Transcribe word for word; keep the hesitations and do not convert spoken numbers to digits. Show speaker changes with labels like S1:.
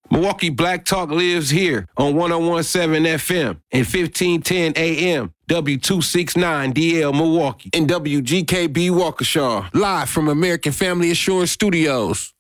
S1: Milwaukee Black Talk lives here on one oh one point seven F M and fifteen ten A M. W two sixty-nine D L Milwaukee and W G K B Waukesha, live from American Family Assurance Studios.